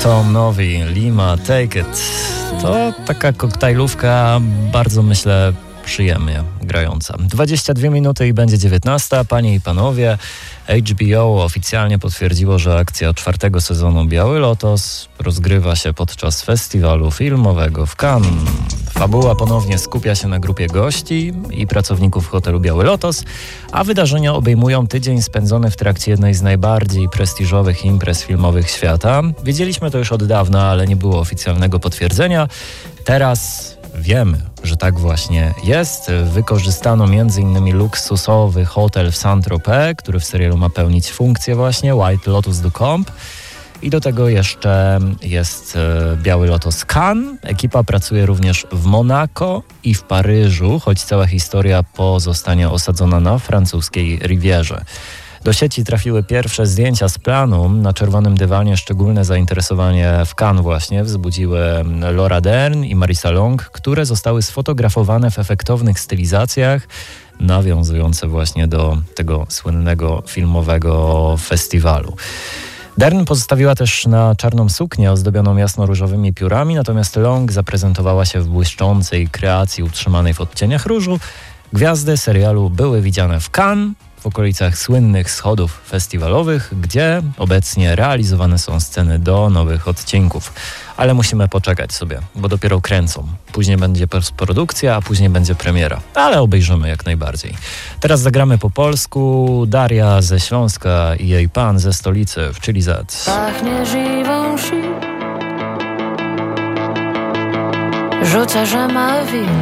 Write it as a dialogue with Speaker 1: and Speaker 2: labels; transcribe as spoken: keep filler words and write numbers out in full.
Speaker 1: Tom Nowy, Lima, Take It. To taka koktajlówka, bardzo myślę przyjemnie grająca. dwadzieścia dwie minuty i będzie dziewiętnasta. Panie i panowie, H B O oficjalnie potwierdziło, że akcja czwartego sezonu Biały Lotos rozgrywa się podczas festiwalu filmowego w Cannes. Fabuła ponownie skupia się na grupie gości i pracowników hotelu Biały Lotos, a wydarzenia obejmują tydzień spędzony w trakcie jednej z najbardziej prestiżowych imprez filmowych świata. Wiedzieliśmy to już od dawna, ale nie było oficjalnego potwierdzenia. Teraz wiemy, że tak właśnie jest. Wykorzystano między innymi luksusowy hotel w Saint-Tropez, który w serialu ma pełnić funkcję właśnie White Lotus du Camp. I do tego jeszcze jest e, Biały Lotos Cannes. Ekipa pracuje również w Monako i w Paryżu, choć cała historia pozostanie osadzona na francuskiej Rivierze. Do sieci trafiły pierwsze zdjęcia z planu. Na czerwonym dywanie szczególne zainteresowanie w Cannes właśnie wzbudziły Laura Dern i Marisa Long, które zostały sfotografowane w efektownych stylizacjach nawiązujące właśnie do tego słynnego filmowego festiwalu. Dern pozostawiła też na czarną suknię ozdobioną jasno-różowymi piórami, natomiast Long zaprezentowała się w błyszczącej kreacji utrzymanej w odcieniach różu. Gwiazdy serialu były widziane w Cannes, w okolicach słynnych schodów festiwalowych, gdzie obecnie realizowane są sceny do nowych odcinków. Ale musimy poczekać sobie, bo dopiero kręcą. Później będzie postprodukcja, a później będzie premiera. Ale obejrzymy jak najbardziej. Teraz zagramy po polsku. Daria ze Śląska i jej pan ze stolicy w Chili Z.
Speaker 2: Pachnie żywą si, rzuca, że ma win.